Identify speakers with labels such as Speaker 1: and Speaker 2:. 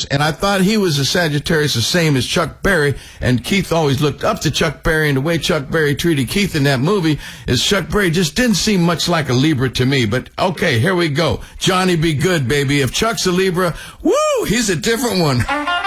Speaker 1: Sagittarius, and I thought he was a Sagittarius the same as Chuck Berry, and Keith always looked up to Chuck Berry, and the way Chuck Berry treated Keith in that movie is Chuck Berry just didn't seem much like a Libra to me. But okay, here we go. Johnny be good, baby. If Chuck's a Libra, woo, he's a different one.